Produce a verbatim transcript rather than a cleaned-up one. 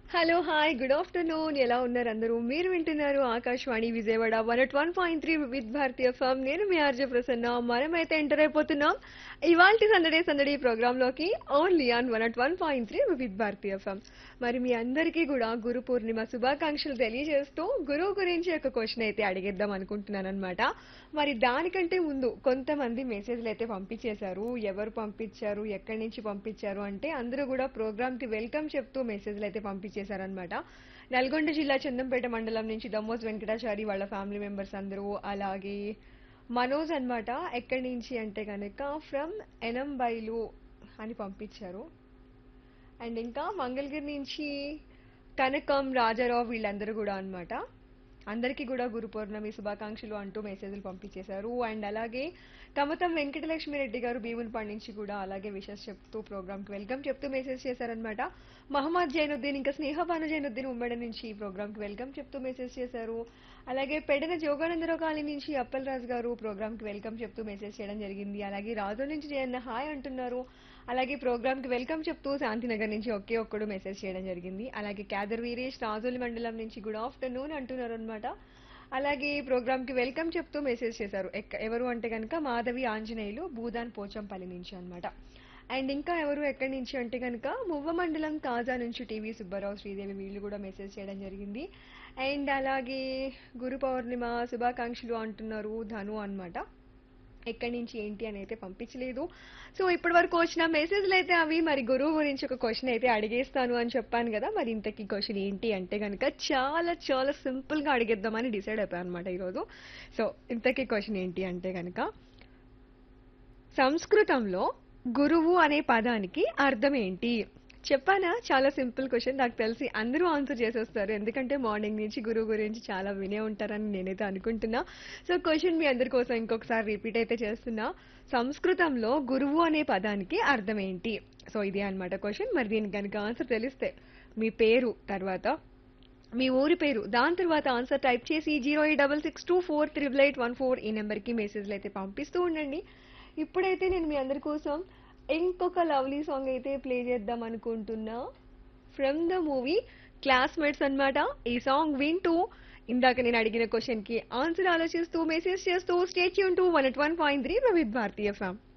hello hi good afternoon ఎలా ఉన్నారు అందరూ మీరు వింటున్నారు Akashvani Vijayawada one at one point three with Bharatiya form నేను మీ ఆర్జే ప్రసన్న మనమైతే ఎంటర్ అయిపోతున్నాం ఇవాల్టి సందడే సందడి ప్రోగ్రామ్ లోకి only on one at one point three with Bharatiya form మరి మీ అందరికీ కూడా గురు పూర్ణిమ శుభాకాంక్షలు తెలియజేస్తూ గురువు గురించి ఒక క్వశ్చన్ అయితే అడిగేద్దాం అనుకుంటున్నాను అనమాట మరి దానికంటే ముందు కొంతమంది మెసేజ్లు అయితే పంపించేశారు ఎవరు పంపించారు ఎక్కడి నుంచి పంపించారు అంటే అందరూ కూడా ప్రోగ్రామ్ కి వెల్కమ్ చెప్తూ మెసేజ్లు అయితే పంపించేశారనమాట నల్గొండ జిల్లా చందంపేట మండలం నుంచి దమ్మోస్ వెంకటాచారి వాళ్ళ ఫ్యామిలీ మెంబర్స్ అందరూ అలాగే మనోజ్ అన్నమాట ఎక్కడి నుంచి అంటే కనుక ఫ్రమ్ ఎనంబైలు అని పంపించారు అండ్ ఇంకా మంగళగిరి నుంచి కనకం రాజారావు వీళ్ళందరూ కూడా అన్నమాట అందరికీ కూడా గురు పౌర్ణమి శుభాకాంక్షలు అంటూ మెసేజ్లు పంపించేశారు అండ్ అలాగే కమతం వెంకటలక్ష్మి రెడ్డి గారు భీములపాడు నుంచి కూడా అలాగే విషెస్ చెప్తూ ప్రోగ్రామ్ కి వెల్కమ్ చెప్తూ మెసేజ్ చేశారనమాట మహమ్మద్ జైనుద్దీన్ ఇంకా స్నేహబాను జైనుద్దీన్ ఉమ్మడి నుంచి ఈ ప్రోగ్రామ్ కి వెల్కమ్ చెప్తూ మెసేజ్ చేశారు అలాగే పెడన జోగానందరావు కాలనీ నుంచి అప్పలరాజు గారు ప్రోగ్రామ్ కి వెల్కమ్ చెప్తూ మెసేజ్ చేయడం జరిగింది అలాగే రాజు నుంచి జయన్న హాయ్ అంటున్నారు అలాగే ప్రోగ్రామ్ కి వెల్కమ్ చెప్తూ శాంతినగర్ నుంచి ఒకే ఒక్కడు మెసేజ్ చేయడం జరిగింది అలాగే క్యాదర్ వీరేష్ రాజోలి మండలం నుంచి గుడ్ ఆఫ్టర్నూన్ అంటున్నారు అనమాట అలాగే ప్రోగ్రామ్ కి వెల్కమ్ చెప్తూ మెసేజ్ చేశారు ఎక్క- ఎవరు అంటే కనుక మాధవి ఆంజనేయులు భూదాన్ పోచంపల్లి నుంచి అన్నమాట అండ్ ఇంకా ఎవరు ఎక్కడి నుంచి అంటే కనుక మువ్వ మండలం కాజా నుంచి టీవీ సుబ్బారావు శ్రీదేవి వీళ్ళు కూడా మెసేజ్ చేయడం జరిగింది అండ్ అలాగే గురు పౌర్ణిమ శుభాకాంక్షలు అంటున్నారు ధను అన్నమాట ఎక్కడి నుంచి ఏంటి అని అయితే పంపించలేదు సో ఇప్పటి వరకు వచ్చిన మెసేజ్లు అయితే అవి మరి గురువు గురించి ఒక క్వశ్చన్ అయితే అడిగేస్తాను అని చెప్పాను కదా మరి ఇంతకీ క్వశ్చన్ ఏంటి అంటే కనుక చాలా చాలా సింపుల్ గా అడిగేద్దామని డిసైడ్ అయిపోయాను అనమాట ఈరోజు సో ఇంతకీ క్వశ్చన్ ఏంటి అంటే కనుక సంస్కృతంలో గురువు అనే పదానికి అర్థం ఏంటి చెప్పానా చాలా సింపుల్ క్వశ్చన్ నాకు తెలిసి అందరూ ఆన్సర్ చేసేస్తారు ఎందుకంటే మార్నింగ్ నుంచి గురువు గురించి చాలా వినే ఉంటారని నేనైతే అనుకుంటున్నా సో క్వశ్చన్ మీ అందరి కోసం ఇంకొకసారి రిపీట్ అయితే చేస్తున్నా సంస్కృతంలో గురువు అనే పదానికి అర్థం ఏంటి సో ఇదే అన్నమాట క్వశ్చన్ మరి దీనికి కనుక ఆన్సర్ తెలిస్తే మీ పేరు తర్వాత మీ ఊరి పేరు దాని తర్వాత ఆన్సర్ టైప్ చేసి zero eight double six two four triple eight one four ఈ నెంబర్కి మెసేజ్లు అయితే పంపిస్తూ ఉండండి ఇప్పుడైతే నేను మీ అందరి కోసం ఇంకొక లవ్లీ సాంగ్ అయితే ప్లే చేద్దాం అనుకుంటున్నా ఫ్రమ్ ద మూవీ క్లాస్మేట్స్ అన్నమాట ఈ సాంగ్ వింటూ ఇందాక నేను అడిగిన క్వశ్చన్ కి ఆన్సర్ ఆలోచిస్తూ మెసేజ్ చేస్తూ stay tune to one at one point three with భారతీయ ఫ్యామ్